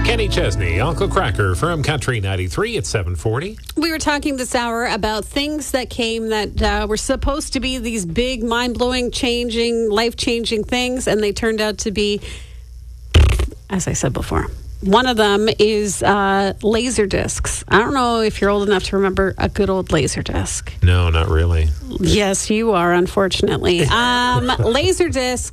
Kenny Chesney, Uncle Cracker from Country 93 at 7:40. We were talking this hour about things that came that were supposed to be these big, mind-blowing, changing, life-changing things, and they turned out to be, as I said before. One of them is laser discs. I don't know if you're old enough to remember a good old laser disc. No, not really. Yes, you are, unfortunately. Laser discs